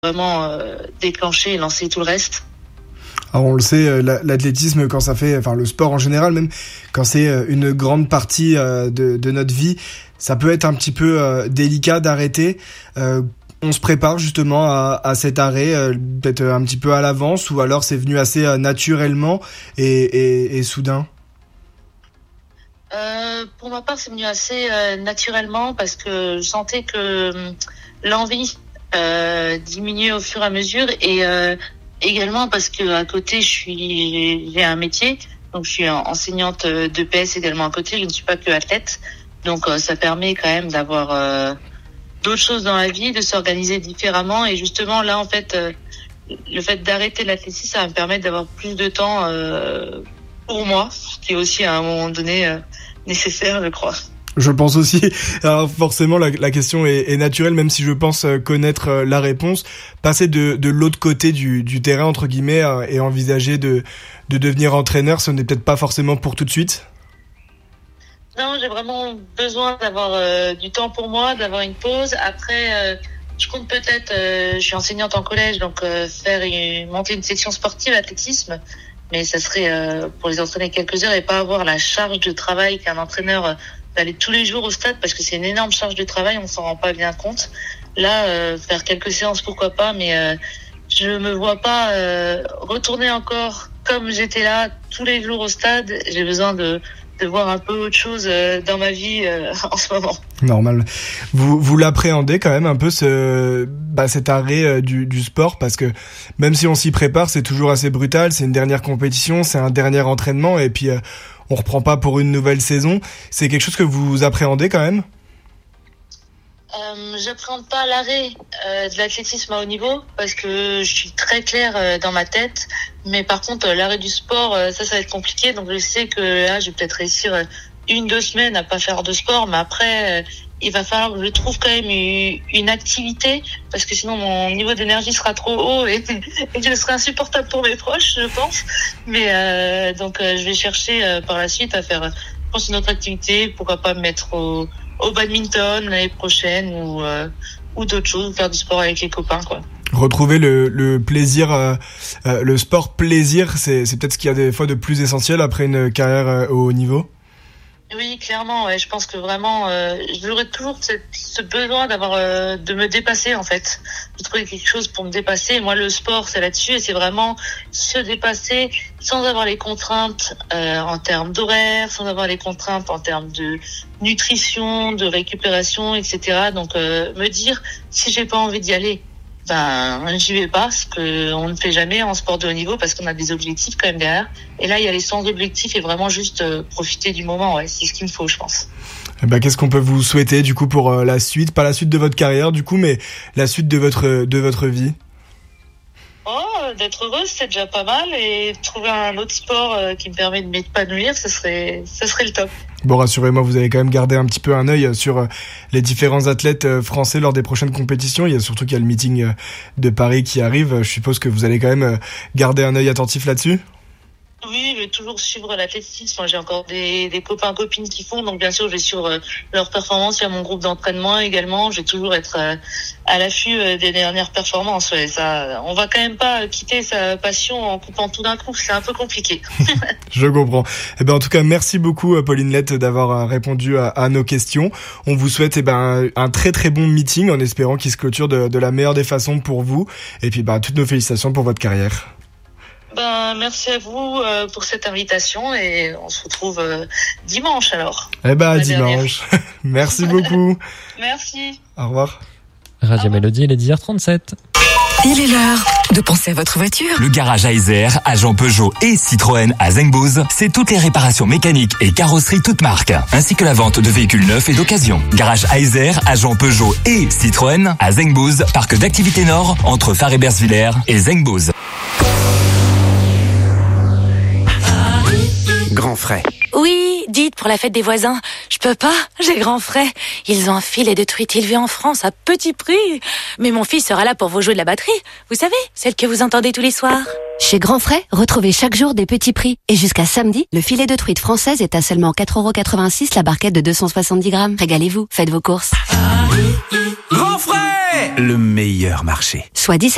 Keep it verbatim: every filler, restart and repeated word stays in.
vraiment euh, déclencher et lancer tout le reste. Alors on le sait, l'athlétisme, quand ça fait, enfin le sport en général même, quand c'est une grande partie de, de notre vie, ça peut être un petit peu délicat d'arrêter. Euh, on se prépare justement à, à cet arrêt, peut-être un petit peu à l'avance, ou alors c'est venu assez naturellement et, et, et soudain. Euh, pour ma part, c'est venu assez euh, naturellement parce que je sentais que euh, l'envie euh, diminuait au fur et à mesure et euh, également parce que à côté, je suis j'ai un métier, donc je suis enseignante d'E P S également à côté. Je ne suis pas que athlète, donc euh, ça permet quand même d'avoir euh, d'autres choses dans la vie, de s'organiser différemment. Et justement là, en fait, euh, le fait d'arrêter l'athlétisme, ça va me permettre d'avoir plus de temps euh, pour moi, ce qui est aussi à un moment donné euh, nécessaire, je crois. Je pense aussi. Alors forcément, la, la question est, est naturelle, même si je pense connaître la réponse. Passer de, de l'autre côté du, du terrain, entre guillemets, et envisager de, de devenir entraîneur, ce n'est peut-être pas forcément pour tout de suite. Non, j'ai vraiment besoin d'avoir euh, du temps pour moi, d'avoir une pause. Après, euh, je compte peut-être, euh, je suis enseignante en collège, donc euh, faire une, monter une section sportive athlétisme. Mais ça serait euh, pour les entraîner quelques heures et pas avoir la charge de travail qu'un entraîneur euh, d'aller tous les jours au stade, parce que c'est une énorme charge de travail, on s'en rend pas bien compte. Là, euh, faire quelques séances, pourquoi pas, mais euh, je me vois pas euh, retourner encore comme j'étais là tous les jours au stade. J'ai besoin de, de voir un peu autre chose euh, dans ma vie euh, en ce moment. Normal. Vous vous l'appréhendez quand même un peu ce bah cet arrêt euh, du du sport, parce que même si on s'y prépare, c'est toujours assez brutal, c'est une dernière compétition, c'est un dernier entraînement et puis euh, on reprend pas pour une nouvelle saison. C'est quelque chose que vous appréhendez quand même? Euh, j'appréhende pas l'arrêt euh, de l'athlétisme à haut niveau parce que je suis très claire euh, dans ma tête, mais par contre euh, l'arrêt du sport, euh, ça ça va être compliqué, donc je sais que là je vais peut-être réussir euh, une deux semaines à pas faire de sport, mais après euh, il va falloir que je trouve quand même une, une activité, parce que sinon mon niveau d'énergie sera trop haut et, et je serai insupportable pour mes proches, je pense. Mais euh, donc euh, je vais chercher euh, par la suite à faire, je pense, une autre activité, pourquoi pas me mettre au, au badminton l'année prochaine ou euh, ou d'autres choses, faire du sport avec les copains, quoi. Retrouver le, le plaisir, euh, euh, le sport plaisir, c'est, c'est peut-être ce qu'il y a des fois de plus essentiel après une carrière euh, au haut niveau. Oui, clairement. Ouais, je pense que vraiment, euh, j'aurais toujours cette, ce besoin d'avoir, euh, de me dépasser en fait, de trouver quelque chose pour me dépasser. Moi, le sport, c'est là-dessus, et c'est vraiment se dépasser sans avoir les contraintes euh, en termes d'horaire, sans avoir les contraintes en termes de nutrition, de récupération, et cetera. Donc, euh, me dire si j'ai pas envie d'y aller, ben j'y vais pas, ce que on ne fait jamais en sport de haut niveau parce qu'on a des objectifs quand même derrière. Et là, il y a les sans objectifs et vraiment juste euh, profiter du moment. Ouais, c'est ce qu'il me faut, je pense. Eh ben, qu'est-ce qu'on peut vous souhaiter du coup pour euh, la suite, pas la suite de votre carrière du coup, mais la suite de votre de votre vie? Oh, d'être heureuse, c'est déjà pas mal, et trouver un autre sport euh, qui me permet de m'épanouir, ce serait, ce serait le top. Bon, rassurez-moi, vous allez quand même garder un petit peu un œil sur les différents athlètes français lors des prochaines compétitions. Il y a surtout qu'il y a le meeting de Paris qui arrive. Je suppose que vous allez quand même garder un œil attentif là-dessus. Oui, je vais toujours suivre l'athlétisme. J'ai encore des, des copains, copines qui font, donc bien sûr, je vais suivre leurs performances. Il y a mon groupe d'entraînement également. Je vais toujours être à l'affût des dernières performances. Ouais, ça, on va quand même pas quitter sa passion en coupant tout d'un coup. C'est un peu compliqué. Je comprends. Eh ben, en tout cas, merci beaucoup, Pauline Lett, d'avoir répondu à, à nos questions. On vous souhaite, eh ben, un très très bon meeting en espérant qu'il se clôture de, de la meilleure des façons pour vous. Et puis, ben, toutes nos félicitations pour votre carrière. Ben, merci à vous euh, pour cette invitation, et on se retrouve euh, dimanche alors. Eh ben, dimanche. Merci beaucoup. Merci. Au revoir. Radio Mélodie, il est dix heures trente-sept. Il est l'heure de penser à votre voiture. Le garage Aiser, agent Peugeot et Citroën à Zengboz, c'est toutes les réparations mécaniques et carrosseries toutes marques, ainsi que la vente de véhicules neufs et d'occasion. Garage Aiser, agent Peugeot et Citroën à Zengboz, parc d'activité nord entre Far-Ebersviller et Zengboz. Grand frais. Oui, dites, pour la fête des voisins. Je peux pas, j'ai grand frais. Ils ont un filet de truite élevé en France à petit prix. Mais mon fils sera là pour vous jouer de la batterie. Vous savez, celle que vous entendez tous les soirs. Chez Grand Frais, retrouvez chaque jour des petits prix. Et jusqu'à samedi, le filet de truite française est à seulement quatre euros quatre-vingt-six la barquette de deux cent soixante-dix grammes. Régalez-vous, faites vos courses. Grand frais, le meilleur marché. Soit dix-sept